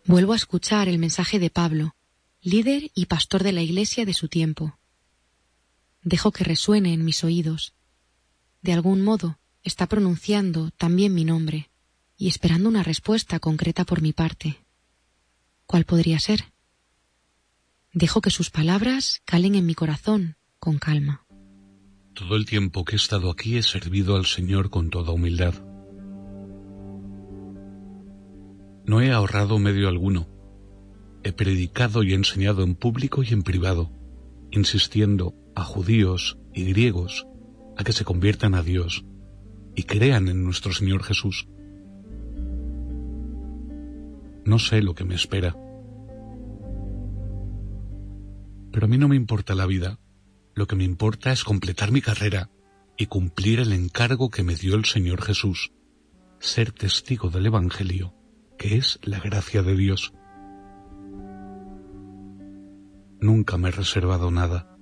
Vuelvo a escuchar el mensaje de Pablo, líder y pastor de la Iglesia de su tiempo. Dejo que resuene en mis oídos. De algún modo está pronunciando también mi nombre y esperando una respuesta concreta por mi parte. ¿Cuál podría ser? Dejo que sus palabras calen en mi corazón con calma. Todo el tiempo que he estado aquí he servido al Señor con toda humildad. No he ahorrado medio alguno. He predicado y enseñado en público y en privado, insistiendo a judíos y griegos a que se conviertan a Dios y crean en nuestro Señor Jesús. No sé lo que me espera. Pero a mí no me importa la vida. Lo que me importa es completar mi carrera y cumplir el encargo que me dio el Señor Jesús, ser testigo del Evangelio, que es la gracia de Dios. Nunca me he reservado nada.